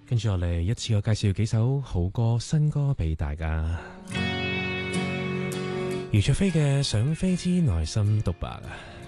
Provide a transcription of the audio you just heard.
跟住落嚟，一次我介紹幾首好歌、新歌俾大家。余卓飛嘅《想飛之內心獨白》啊。